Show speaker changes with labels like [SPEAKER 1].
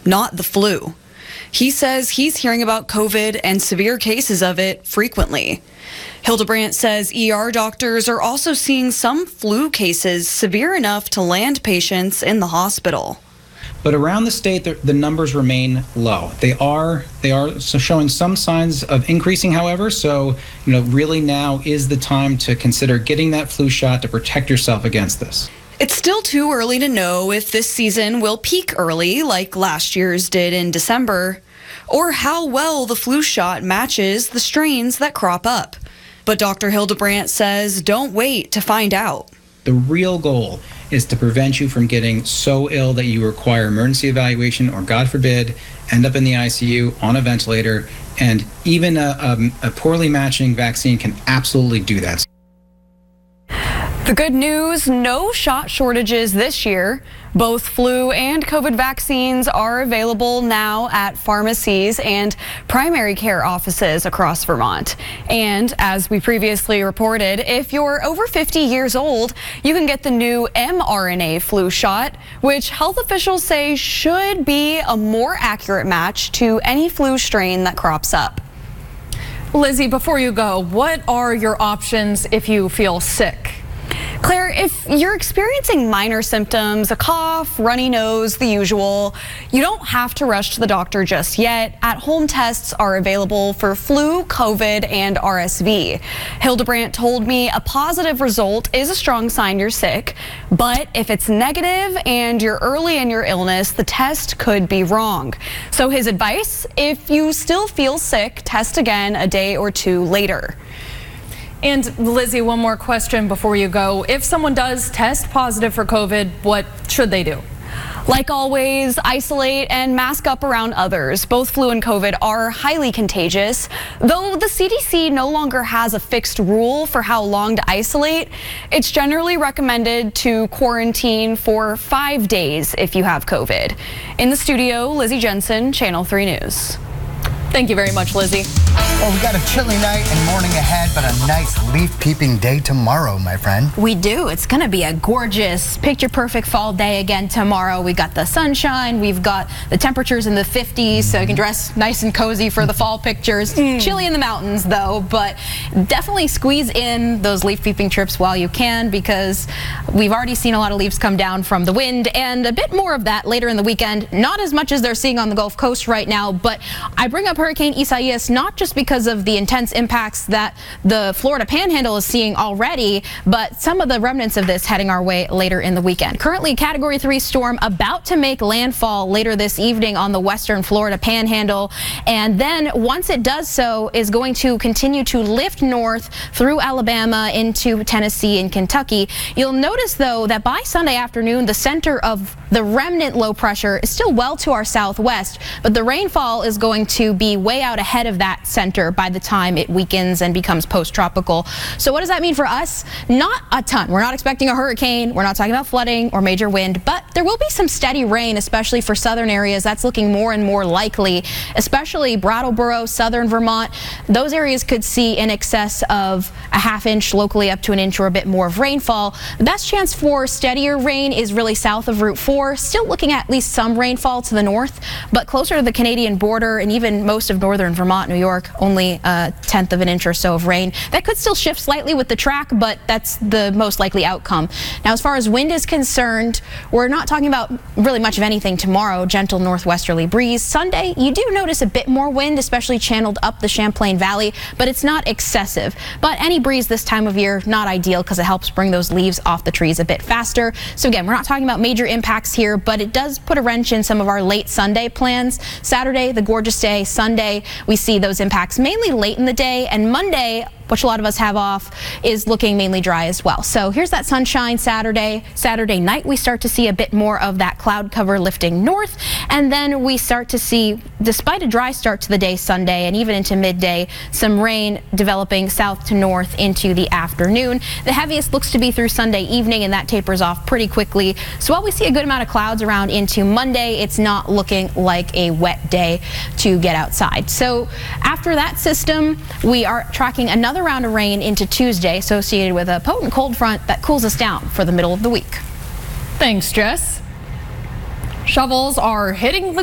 [SPEAKER 1] not the flu. He says he's hearing about COVID and severe cases of it frequently. Hildebrandt says ER doctors are also seeing some flu cases severe enough to land patients in the hospital.
[SPEAKER 2] But around the state, the numbers remain low. They are showing some signs of increasing, however. So, really now is the time to consider getting that flu shot to protect yourself against this.
[SPEAKER 1] It's still too early to know if this season will peak early like last year's did in December, or how well the flu shot matches the strains that crop up. But Dr. Hildebrandt says don't wait to find out.
[SPEAKER 2] The real goal is to prevent you from getting so ill that you require emergency evaluation or, God forbid, end up in the ICU on a ventilator. And even a poorly matching vaccine can absolutely do that.
[SPEAKER 1] The good news, no shot shortages this year. Both flu and COVID vaccines are available now at pharmacies and primary care offices across Vermont. And as we previously reported, if you're over 50 years old, you can get the new mRNA flu shot, which health officials say should be a more accurate match to any flu strain that crops up.
[SPEAKER 3] Lizzie, before you go, what are your options if you feel sick?
[SPEAKER 1] Claire, if you're experiencing minor symptoms, a cough, runny nose, the usual, you don't have to rush to the doctor just yet. At-home tests are available for flu, COVID, and RSV. Hildebrandt told me a positive result is a strong sign you're sick, but if it's negative and you're early in your illness, the test could be wrong. So his advice, if you still feel sick, test again a day or two later.
[SPEAKER 3] And Lizzie, one more question before you go. If someone does test positive for COVID, what should they do?
[SPEAKER 1] Like always, isolate and mask up around others. Both flu and COVID are highly contagious. Though the CDC no longer has a fixed rule for how long to isolate, it's generally recommended to quarantine for 5 days if you have COVID. In the studio, Lizzie Jensen, Channel 3 News.
[SPEAKER 3] Thank you very much, Lizzie.
[SPEAKER 4] Well, we've got a chilly night and morning ahead, but a nice leaf peeping day tomorrow, my friend.
[SPEAKER 5] We do. It's going to be a gorgeous, picture-perfect fall day again tomorrow. We've got the sunshine. We've got the temperatures in the 50s, so you can dress nice and cozy for the fall pictures. Chilly in the mountains, though, but definitely squeeze in those leaf peeping trips while you can, because we've already seen a lot of leaves come down from the wind, and a bit more of that later in the weekend. Not as much as they're seeing on the Gulf Coast right now, but I bring up Hurricane Isaias not just because of the intense impacts that the Florida Panhandle is seeing already, but some of the remnants of this heading our way later in the weekend. Currently, a Category 3 storm about to make landfall later this evening on the western Florida Panhandle, and then once it does so, is going to continue to lift north through Alabama into Tennessee and Kentucky. You'll notice, though, that by Sunday afternoon, the center of the remnant low pressure is still well to our southwest, but the rainfall is going to be way out ahead of that center by the time it weakens and becomes post-tropical. So what does that mean for us? Not a ton. We're not expecting a hurricane. We're not talking about flooding or major wind, but there will be some steady rain, especially for southern areas. That's looking more and more likely, especially Brattleboro, southern Vermont. Those areas could see in excess of a ½ inch, locally up to an inch or a bit more of rainfall. The best chance for steadier rain is really south of Route 4. Still looking at least some rainfall to the north, but closer to the Canadian border and even most of northern Vermont, New York, only a 1/10 of an inch or so of rain. That could still shift slightly with the track, but that's the most likely outcome. Now, as far as wind is concerned, we're not talking about really much of anything tomorrow. Gentle northwesterly breeze. Sunday, you do notice a bit more wind, especially channeled up the Champlain Valley, but it's not excessive. But any breeze this time of year, not ideal because it helps bring those leaves off the trees a bit faster. So again, we're not talking about major impacts here, but it does put a wrench in some of our late Sunday plans. Saturday, the gorgeous day. Sunday, we see those impacts mainly late in the day, and Monday, which a lot of us have off, is looking mainly dry as well. So here's that sunshine Saturday. Saturday night, we start to see a bit more of that cloud cover lifting north, and then we start to see, despite a dry start to the day Sunday and even into midday, some rain developing south to north into the afternoon. The heaviest looks to be through Sunday evening, and that tapers off pretty quickly. So while we see a good amount of clouds around into Monday, it's not looking like a wet day to get outside. So after that system, we are tracking another round of rain into Tuesday, associated with a potent cold front that cools us down for the middle of the week.
[SPEAKER 3] Thanks, Jess. Shovels are hitting the